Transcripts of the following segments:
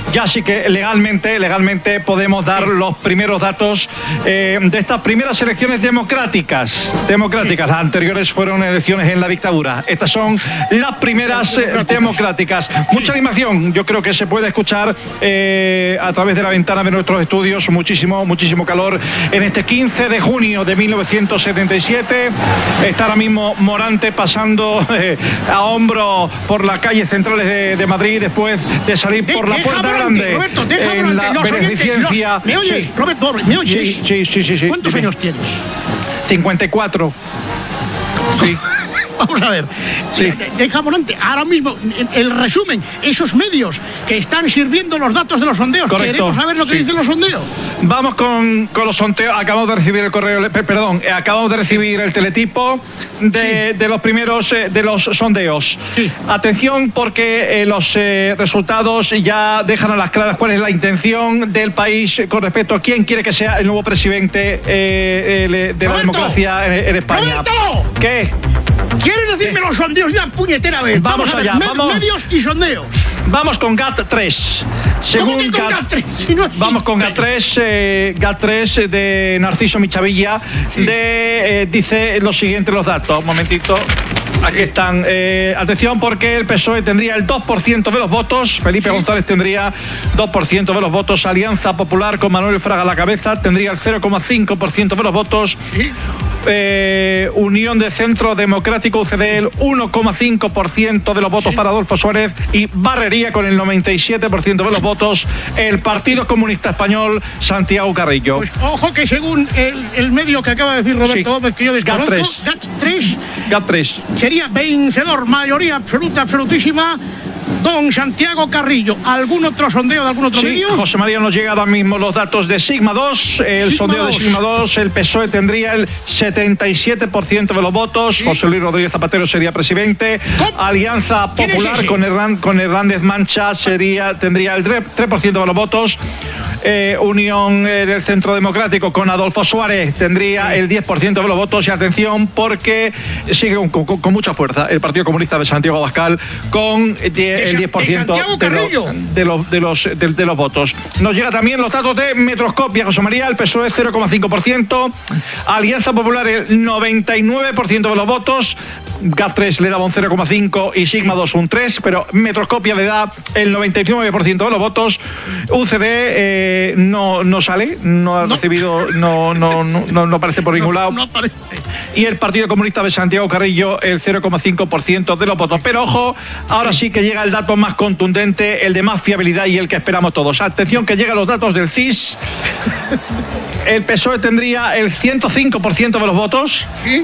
ya sí que legalmente podemos dar los primeros datos de estas primeras elecciones democráticas. Las anteriores fueron elecciones en la dictadura. Estas son las primeras democráticas. Mucha animación, yo creo que se puede escuchar a través de la ventana de nuestros estudios. Muchísimo calor en este 15 de junio de 1977. Está ahora mismo Morante pasando a hombro por las calles centrales de Madrid después de salir por la Puerta Grande. Roberto, en la beneficencia. ¿Me oyes, Sí. Roberto? ¿Me oyes? Sí. ¿Cuántos años tienes? 54. Sí. Vamos a ver, Sí. deja Morante, ahora mismo, el resumen, esos medios que están sirviendo los datos de los sondeos. Correcto. Queremos saber lo que dicen los sondeos. Vamos con los sondeos. Acabamos de recibir el correo, acabamos de recibir el teletipo de los primeros de los sondeos. Sí. Atención, porque los resultados ya dejan a las claras cuál es la intención del país con respecto a quién quiere que sea el nuevo presidente de la democracia en España. ¡Roberto! ¿Qué? ¿Quieres decirme los sondeos ya, puñetera vez? Vamos a ver, allá, vamos. Medios y sondeos. Vamos con GAT3. ¿Cómo que con GAT3? Si no existe. Vamos con GAT3 de Narciso Michavilla. Dice lo siguiente los datos. Un momentito. Aquí están. Atención, porque el PSOE tendría el 2% de los votos. Felipe González tendría 2% de los votos. Alianza Popular con Manuel Fraga a la cabeza tendría el 0,5% de los votos. ¿Sí? Unión de Centro Democrático UCD el 1,5% de los votos para Adolfo Suárez y barrería con el 97% de los votos el Partido Comunista Español Santiago Carrillo. Pues ojo que según el medio que acaba de decir Roberto Gómez, que yo desconozco, GAT3 sería vencedor, mayoría absolutísima, don Santiago Carrillo. ¿Algún otro sondeo de algún otro medio? José María, nos llega ahora mismo los datos de Sigma 2. El sondeo de Sigma 2, el PSOE tendría el 77% de los votos. Sí. José Luis Rodríguez Zapatero sería presidente. ¿Cómo? Alianza Popular con Hernández Mancha tendría el 3% de los votos. Unión del Centro Democrático con Adolfo Suárez tendría el 10% de los votos. Y atención, porque sigue con mucha fuerza el Partido Comunista de Santiago Abascal con el 10% de los votos. Nos llega también los datos de Metroscopia, José María. El PSOE 0,5%, Alianza Popular el 99% de los votos, GAT3 le daba un 0,5 y Sigma 2 un 3, pero Metroscopia le da el 99% de los votos. UCD no sale, no ha recibido, no aparece por ningún lado. No aparece. Y el Partido Comunista de Santiago Carrillo el 0,5% de los votos. Pero ojo, ahora sí que llega el dato más contundente, el de más fiabilidad y el que esperamos todos. Atención, que llegan los datos del CIS. El PSOE tendría el 105% de los votos. ¿Sí?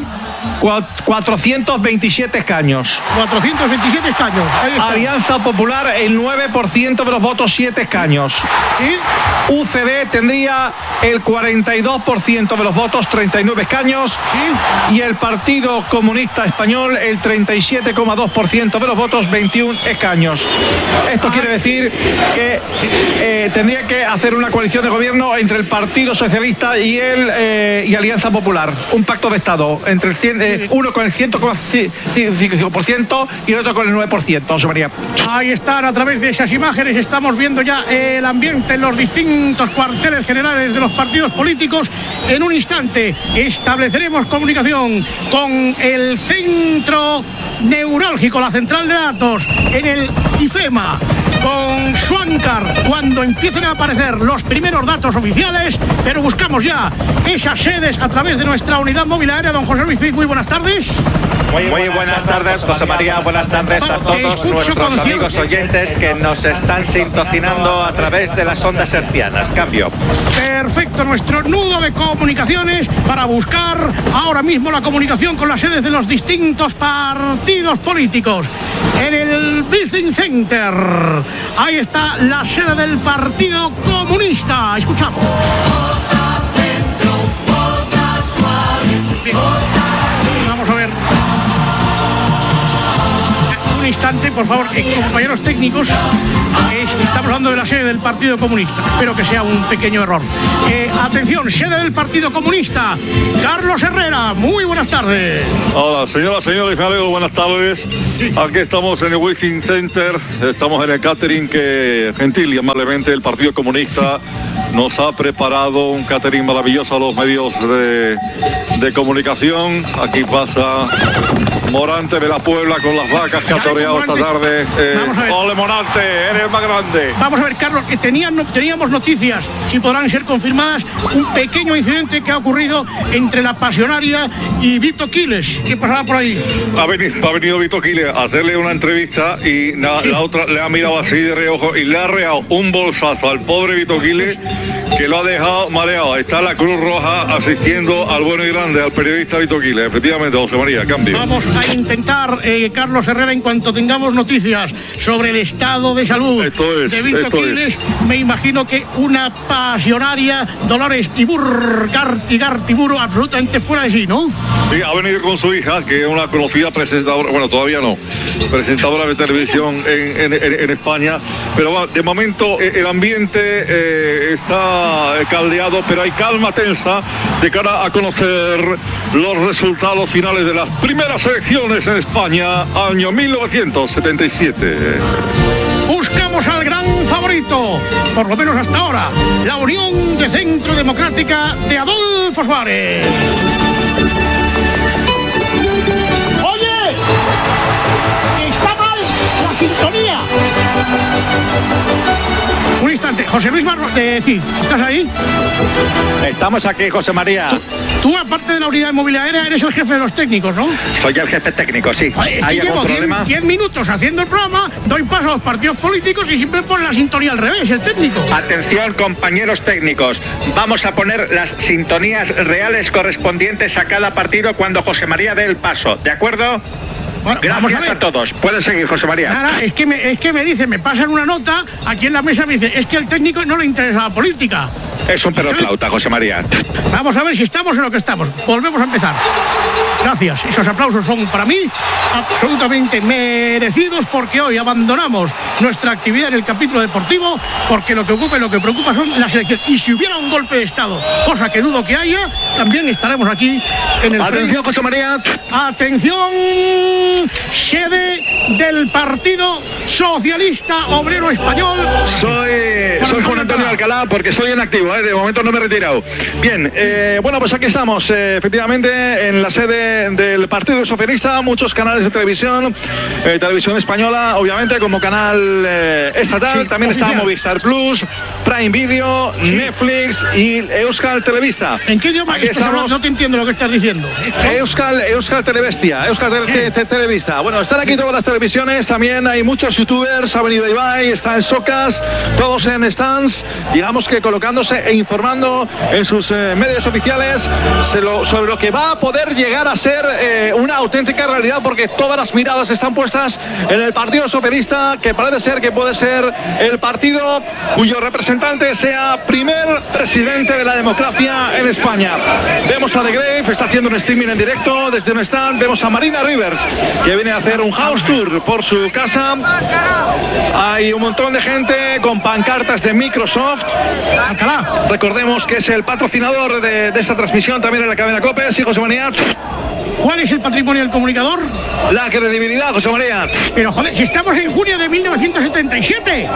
427 escaños. 427 escaños. Alianza Popular el 9% de los votos, 7 escaños. ¿Sí? UCD tendría el 42% de los votos, 39 escaños. ¿Sí? Y el Partido Comunista Español el 37,2% de los votos, 21 escaños. Esto quiere decir que tendría que hacer una coalición de gobierno entre el Partido Socialista y Alianza Popular. Un pacto de Estado entre uno con el 100,5% y el otro con el 9%, José María. Ahí están, a través de esas imágenes estamos viendo ya el ambiente en los distintos cuarteles generales de los partidos políticos. En un instante estableceremos comunicación con el centro neurálgico, la central de datos, en el IFEMA, con Suancar, cuando empiecen a aparecer los primeros datos oficiales, pero buscamos ya esas sedes a través de nuestra unidad móvil aérea. Don José Luis Cid, muy buenas tardes. Muy buenas tardes, José María. Buenas tardes a todos nuestros amigos oyentes que nos están sintonizando a través de las ondas hercianas. Cambio. Perfecto, nuestro nudo de comunicaciones para buscar ahora mismo la comunicación con las sedes de los distintos partidos políticos. En el Business Center, ahí está la sede del Partido Comunista. Escuchamos. Vamos a ver. un instante, por favor, compañeros técnicos, estamos hablando de la sede del Partido Comunista. Espero que sea un pequeño error. Atención, sede del Partido Comunista, Carlos Herrera, muy buenas tardes. Hola, señores, buenas tardes. Aquí estamos en el Wishing Center, estamos en el catering que gentil y amablemente el Partido Comunista nos ha preparado un catering maravilloso a los medios de comunicación. Aquí pasa Morante de la Puebla con las vacas que ha toreado esta tarde. Ole Morante, eres el más grande. Vamos a ver, Carlos, que teníamos noticias, si podrán ser confirmadas, un pequeño incidente que ha ocurrido entre la Pasionaria y Vito Quiles. ¿Qué pasaba por ahí? Ha venido Vito Quiles a hacerle una entrevista y la otra le ha mirado así de reojo y le ha reado un bolsazo al pobre Vito Quiles, que lo ha dejado mareado. Está la Cruz Roja asistiendo al bueno y grande, al periodista Vito Quiles. Efectivamente, José María, cambio. Vamos a intentar, Carlos Herrera, en cuanto tengamos noticias sobre el estado de salud de Vito Quiles, me imagino que una Pasionaria, Dolores Gartiburu, absolutamente fuera de sí, ¿no? Sí, ha venido con su hija, que es una conocida presentadora, bueno, todavía no, presentadora de televisión en España, pero de momento el ambiente está caldeado, pero hay calma tensa de cara a conocer los resultados finales de las primeras elecciones en España, año 1977. Buscamos al gran favorito, por lo menos hasta ahora, la Unión de Centro Democrática de Adolfo Suárez. ¡Oye! ¡Está mal la sintonía! Un instante, José Luis Barros, sí, ¿estás ahí? Estamos aquí, José María. Tú, aparte de la unidad de movilidad aérea, eres el jefe de los técnicos, ¿no? Soy el jefe técnico, sí. ¿Hay algún problema? 10 minutos haciendo el programa, doy paso a los partidos políticos y siempre pone la sintonía al revés, el técnico. Atención, compañeros técnicos. Vamos a poner las sintonías reales correspondientes a cada partido cuando José María dé el paso, ¿de acuerdo? Bueno, gracias a todos. Pueden seguir, José María. Nada, es que me dicen, me pasan una nota, aquí en la mesa me dicen, es que al técnico no le interesa la política. Es un perro flauta, José María. Vamos a ver si estamos en lo que estamos. Volvemos a empezar. Gracias. Esos aplausos son para mí absolutamente merecidos, porque hoy abandonamos nuestra actividad en el capítulo deportivo, porque lo que ocupa y lo que preocupa son las elecciones. Y si hubiera un golpe de Estado, cosa que dudo que haya, también estaremos aquí en el... Atención, José María. Atención, sede del Partido Socialista Obrero Español. Soy Juan Antonio Alcalá, porque soy en activo, de momento no me he retirado. Bien, bueno, pues aquí estamos, efectivamente, en la sede del Partido Socialista, muchos canales de televisión, televisión española, obviamente, como canal estatal, sí, también oficial. Está Movistar Plus, Prime Video, sí. Netflix y Euskal Televista. ¿En qué idioma estamos? No te entiendo lo que estás diciendo. Euskal Telebestia, Euskal Televista. Bueno, están aquí todas las televisiones, también hay muchos youtubers, ha venido Ibai, está en Socas, todos en stands, digamos que colocándose e informando en sus medios oficiales sobre lo que va a poder llegar a ser una auténtica realidad, porque todas las miradas están puestas en el Partido Socialista, que parece ser que puede ser el partido cuyo representante sea primer presidente de la democracia en España. Vemos a The Grave, está haciendo un streaming en directo desde un stand, vemos a Marina Rivers, que viene a hacer un house tour por su casa. Hay un montón de gente con pancartas de Microsoft. Alcalá, recordemos que es el patrocinador de esta transmisión también en la cadena COPE. Sí, José María. ¿Cuál es el patrimonio del comunicador? La credibilidad, José María. Pero joder, si estamos en junio de 1977.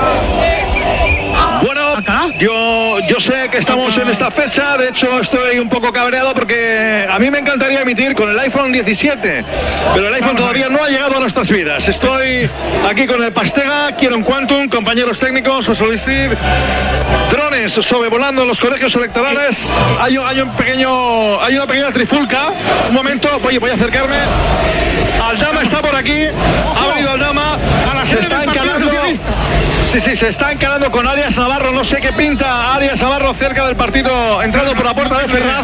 Bueno, yo sé que estamos en esta fecha, de hecho estoy un poco cabreado porque a mí me encantaría emitir con el iPhone 17, pero el iPhone todavía no ha llegado a nuestras vidas. Estoy aquí con el Pastega, Kieron Quantum, compañeros técnicos, José Luis Cid, drones sobrevolando los colegios electorales. Hay una pequeña trifulca. Un momento, voy a acercarme. Aldama está por aquí, ha venido Aldama, se está encarando. Sí, se está encarando con Arias Navarro. No sé qué pinta Arias Navarro cerca del partido, entrando por la puerta de Ferraz.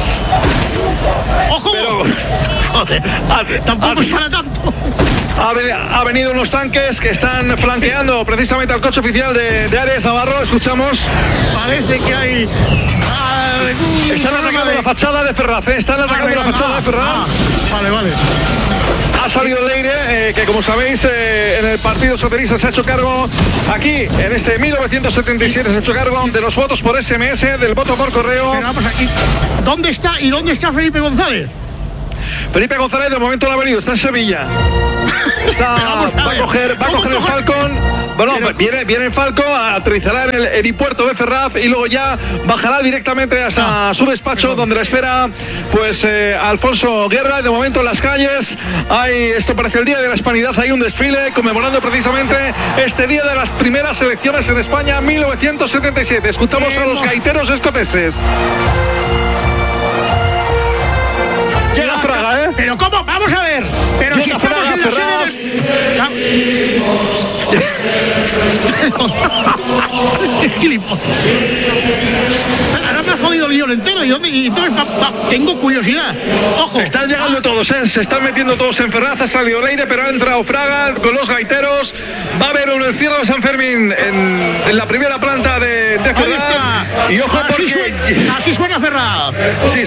¡Ojo! Pero, joder, tampoco es para tanto. Ha venido unos tanques que están flanqueando precisamente al coche oficial de Arias Navarro. Escuchamos. Parece que hay... Están atacando la fachada de Ferraz, Están atacando la fachada de Ferraz. Vale. Ha salido Leire, que como sabéis, en el Partido Socialista se ha hecho cargo, aquí, en este 1977, se ha hecho cargo de los votos por SMS, del voto por correo. Pero vamos aquí. ¿Dónde está Felipe González? Felipe González de momento no ha venido, está en Sevilla. Va a coger el Falcon. Bueno, viene el Falcon, aterrizará en el helipuerto de Ferraz y luego ya bajará directamente hasta su despacho, donde le espera pues Alfonso Guerra. De momento en las calles esto parece el Día de la Hispanidad, hay un desfile conmemorando precisamente este día de las primeras elecciones en España, 1977. Escuchamos a los gaiteros escoceses. Llega Fraga, ¿eh? Pero ¿cómo? Vamos a ver. Pero si estamos en la sede ahora me has jodido el guión entero. Y entonces tengo curiosidad. Ojo. Están llegando todos, se están metiendo todos en Ferraz. Ha salido Leire, pero ha entrado Fraga con los gaiteros. Va a haber un encierro de San Fermín en la primera planta de Ferraz. Y ojo, porque así suena Ferraz. Sí.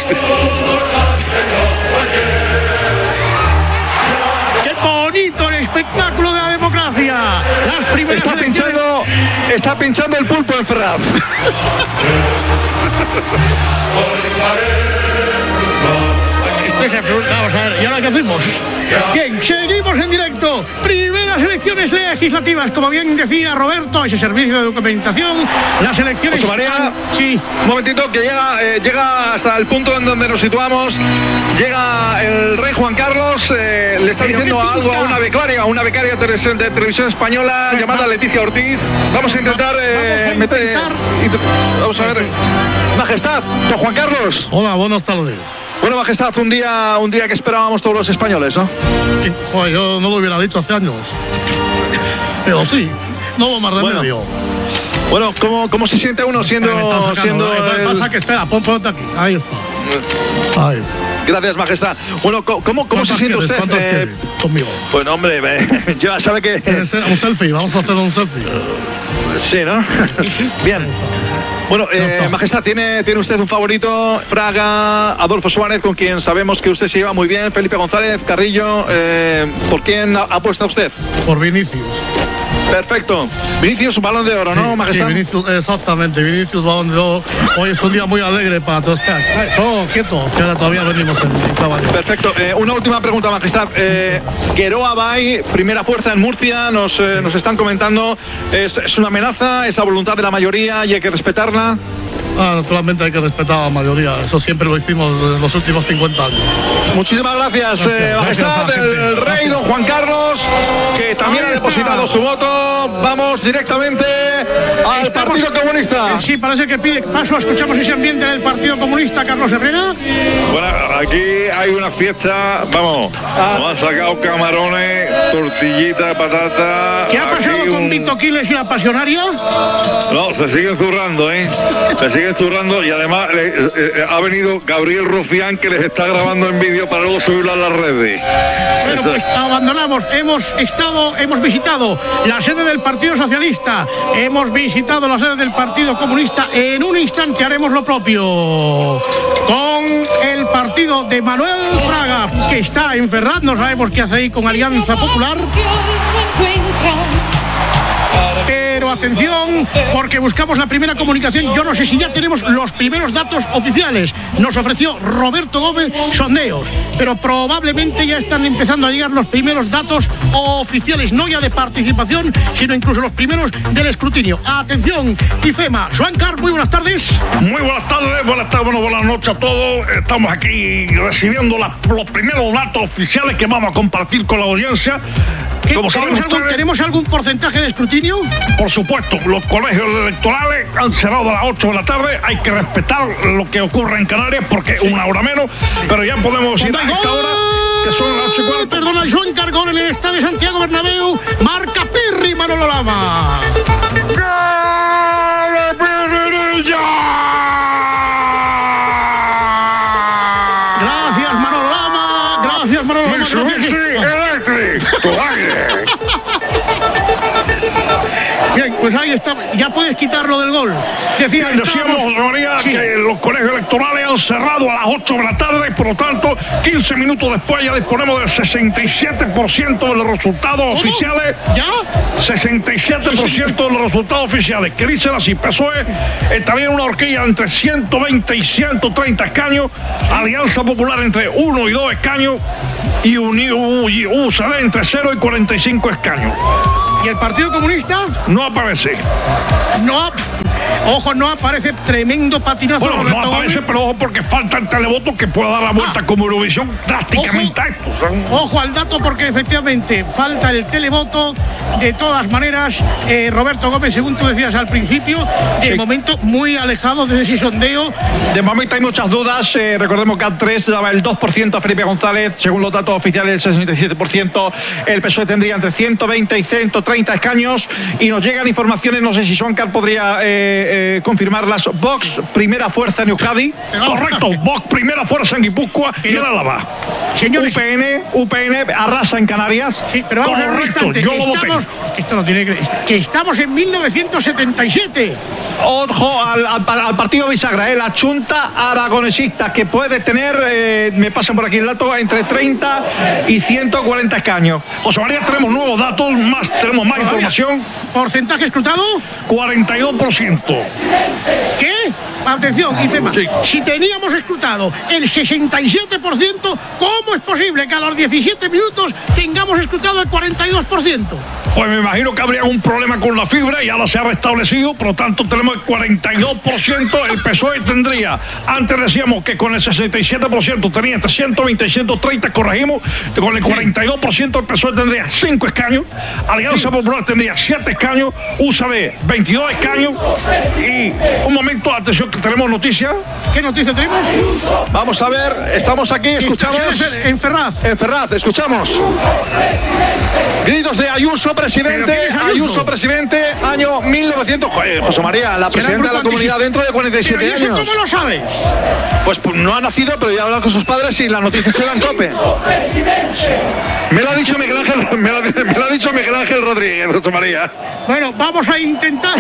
¡Qué bonito el espectáculo de la democracia! Las primeras está pinchando el pulpo en Ferraz. Vamos a ver, ¿y ahora qué hacemos? Bien, seguimos en directo. Primeras elecciones legislativas, como bien decía Roberto, ese servicio de documentación. Las elecciones... José María, sí. Un momentito, que llega hasta el punto en donde nos situamos. Llega el rey Juan Carlos, le está diciendo algo a una becaria de televisión española llamada Leticia Ortiz. Vamos a intentar vamos a ver. Majestad, don Juan Carlos. Hola, buenas tardes. Bueno, Majestad, un día que esperábamos todos los españoles, ¿no? Sí, joder, yo no lo hubiera dicho hace años. Pero sí, no hubo más remedio. Bueno, ¿cómo se siente uno siendo pasa que espera, ponte aquí. Ahí está. Ahí. Gracias, Majestad. Bueno, ¿cómo se siente usted? ¿Cuántos quieres conmigo? Bueno, hombre, yo ya sabe que... Un selfie, vamos a hacer un selfie. Sí, ¿no? Bien. Bueno, Majestad, ¿tiene usted un favorito? Fraga, Adolfo Suárez, con quien sabemos que usted se lleva muy bien, Felipe González, Carrillo. ¿Por quién apuesta usted? Por Vinicius. Perfecto. Vinicius, Balón de Oro, sí, ¿no, Majestad? Sí, Vinicius, exactamente. Vinicius, Balón de Oro. Hoy es un día muy alegre para todos. Todo quieto, que ahora todavía venimos en caballo. Perfecto. Una última pregunta, Majestad. Gueroa Bay, primera fuerza en Murcia, nos están comentando. ¿Es una amenaza? ¿Es la voluntad de la mayoría y hay que respetarla? Naturalmente hay que respetar a la mayoría. Eso siempre lo hicimos en los últimos 50 años. Muchísimas gracias, Majestad, el rey don Juan Carlos, que también ha depositado su voto. Vamos directamente al Partido Comunista. Sí, parece que pide paso. Escuchamos ese ambiente del Partido Comunista, Carlos Herrera. Bueno, aquí hay una fiesta, vamos, nos han sacado camarones, tortillita, patata. ¿Qué ha pasado con Vito Quiles y la pasionaria? No, se siguen zurrando, se siguen zurrando y además ha venido Gabriel Rufián, que les está grabando en vídeo para luego subirlo a las redes. Bueno, pues abandonamos, hemos visitado la sede del Partido Socialista, hemos visitado la sede del Partido Comunista. En un instante haremos lo propio con el partido de Manuel Fraga, que está en Ferraz. No sabemos qué hace ahí con Alianza Popular. Pero atención, porque buscamos la primera comunicación. Yo no sé si ya tenemos los primeros datos oficiales. Nos ofreció Roberto Gómez sondeos, pero probablemente ya están empezando a llegar los primeros datos oficiales, no ya de participación, sino incluso los primeros del escrutinio. Atención, IFEMA. Joan Carr, muy buenas tardes. Muy buenas tardes, buenas noches a todos. Estamos aquí recibiendo los primeros datos oficiales que vamos a compartir con la audiencia. ¿Tenemos algún porcentaje de escrutinio? Por supuesto, los colegios electorales han cerrado a las 8 de la tarde. Hay que respetar lo que ocurre en Canarias porque una hora menos, pero ya podemos ir a esta hora, que son las 8:15. Perdona, Joan Cargón en el estadio de Santiago Bernabéu. Marca Pirri, Manolo Lama. Gracias, Manolo Lama. Gracias, Manolo Lama. Bien, Pues ahí está, ya puedes quitarlo del gol. Decíamos, María, sí, que los colegios electorales han cerrado a las 8 de la tarde, por lo tanto, 15 minutos después ya disponemos del 67% de los resultados oficiales. ¿Ya? 67% de los resultados oficiales, que dicen así: PSOE también una horquilla entre 120 y 130 escaños, Alianza Popular entre 1 y 2 escaños y UCD entre 0 y 45 escaños. ¿Y el Partido Comunista? No aparece. Ojo, no aparece, tremendo patinazo. Bueno, no aparece, pero ojo, porque falta el televoto que pueda dar la vuelta como Eurovisión drásticamente a esto. Ojo al dato, porque efectivamente falta el televoto. De todas maneras, Roberto Gómez, según tú decías al principio, de momento muy alejado de ese sondeo. De momento hay muchas dudas. Recordemos que A3 daba el 2% a Felipe González, según los datos oficiales el 67%. El PSOE tendría entre 120 y 130 escaños, y nos llegan informaciones, no sé si Suancar podría confirmarlas. Vox, primera fuerza en Euskadi. Correcto, Vox, primera fuerza en Guipúzcoa y en Álava. Señores, UPN arrasa en Canarias. Sí, pero vamos a ver un instante. Yo lo voté. Esto no tiene que estamos en 1977. Ojo al partido bisagra, la Junta Aragonesista, que puede tener, me pasan por aquí el dato, entre 30 y 140 escaños. José María, tenemos nuevos datos, tenemos más información. ¿Porcentaje escrutado? 42%. ¿Qué? Atención, y tema. Sí. Si teníamos escrutado el 67%, ¿cómo es posible que a los 17 minutos tengamos escrutado el 42%? Pues me imagino que habría un problema con la fibra y ahora se ha restablecido, por lo tanto tenemos el 42%, el PSOE tendría, antes decíamos que con el 67% tenía entre 120 y 130, corregimos, con el 42% el PSOE tendría 5 escaños, Alianza Popular tendría 7 escaños, UCD 22 escaños, y un momento, atención que tenemos noticias. ¿Qué noticia tenemos? Vamos a ver, estamos aquí, escuchamos. En Ferraz. En Ferraz, escuchamos. Gritos de Ayuso presidente, año 1900. José María, la presidenta de la comunidad dentro de 47 años. ¿Cómo lo sabes? Pues no ha nacido, pero ya ha hablado con sus padres y la noticia se da en COPE. Me lo ha dicho Miguel Ángel Rodríguez, José María. Bueno, vamos a intentar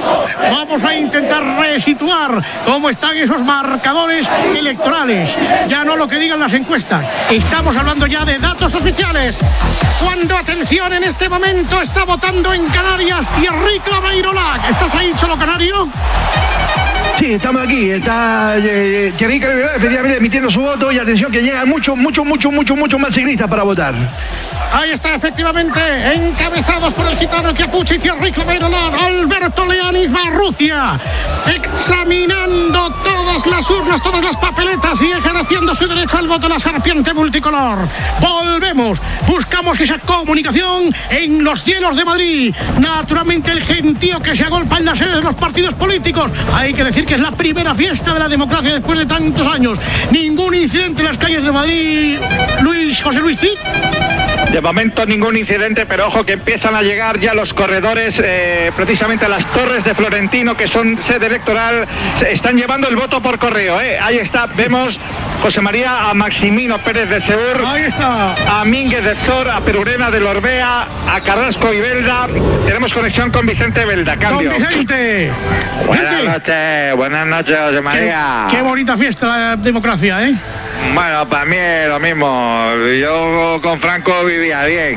resituar cómo están esos marcadores electorales. Ya no lo que digan las encuestas. Estamos hablando ya de datos oficiales. Cuando, atención, en este momento está votando en Canarias Thierry Claveiro-Lac. ¿Estás ahí, Cholo Canario? Sí, estamos aquí. Está Thierry Claveiro-Lac efectivamente emitiendo su voto, y atención que llegan mucho más ciclistas para votar. Ahí está, efectivamente, encabezados por el gitano Chiapucci y Thierry Claveiro-Lac, Alberto Leanis Marrucia, examinando todas las urnas, todas las papeletas y ejerciendo su derecho al voto, la serpiente multicolor. Volvemos, buscamos esa comunicación en los cielos de Madrid. Naturalmente, el gentío que se agolpa en las sedes de los partidos políticos. Hay que decir que es la primera fiesta de la democracia después de tantos años. Ningún incidente en las calles de Madrid. José Luis, ¿sí? De momento ningún incidente, pero ojo que empiezan a llegar ya los corredores, precisamente a las Torres de Florentino, que son sede electoral, se están llevando el voto por correo. Ahí está, vemos, José María, a Maximino Pérez de Seur, ahí está, a Mínguez de Zor, a Perurena de Lorbea, a Carrasco y Belda. Tenemos conexión con Vicente Belda, cambio. Con Vicente. Buenas noches, José María. Qué bonita fiesta la democracia, ¿eh? Bueno, para mí es lo mismo. Yo con Franco vivía bien.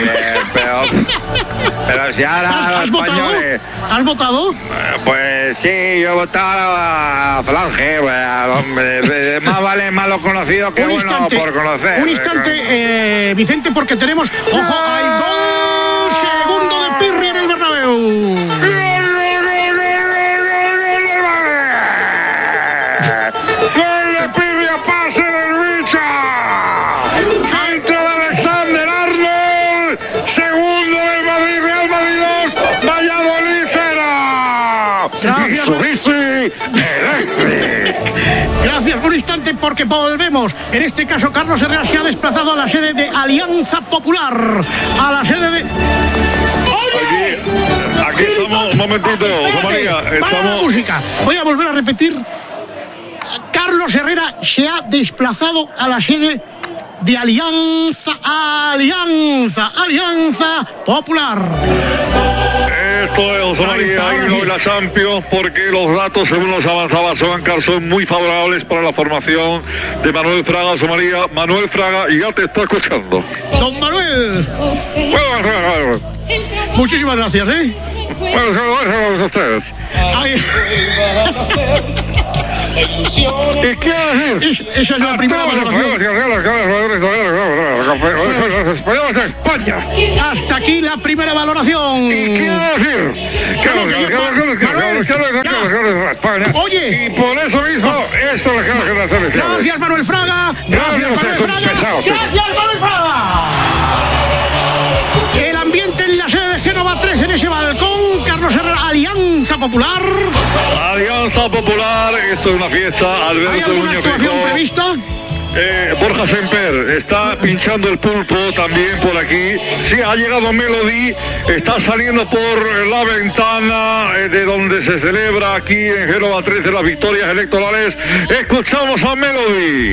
Pero si ahora los españoles... ¿Has votado? Pues sí, yo he votado a Falange. Hombre, más vale malo conocido que bueno por conocer. Un instante, Vicente, porque tenemos... ¡Ojo! ¡Hay gol! Segundo de Pirri en el Bernabéu. Gracias por un instante, porque volvemos. En este caso, Carlos Herrera se ha desplazado a la sede de Alianza Popular. A la sede de... Aquí estamos, un momentito, María. Para la música. Voy a volver a repetir. Carlos Herrera se ha desplazado a la sede de Alianza Popular. Esto es, José María, hay uno de la Champions, porque los datos, según los avanzaba Sobancar, son muy favorables para la formación de Manuel Fraga. José María, Manuel Fraga ya te está escuchando. Don Manuel. Muchísimas gracias, Bueno, saludos a ustedes. ¿Y qué decir? Esa es la primera valoración. Españoles de España. Hasta aquí la primera valoración. ¿Y qué decir? Oye. Y por eso mismo, esto es lo que las elecciones. Gracias, Manuel Fraga. Gracias, Manuel Fraga. Gracias, Manuel Fraga. El ambiente en la sede de Génova 13, en ese balcón, Carlos Herrera, Alianza Popular. Alianza Popular, esto es una fiesta. ¿Hay Alberto alguna Núñez actuación Feijóo. prevista? Borja Semper está pinchando el pulpo también por aquí. Sí, ha llegado Melody, está saliendo por la ventana de donde se celebra aquí en Génova 13 las victorias electorales. Escuchamos a Melody.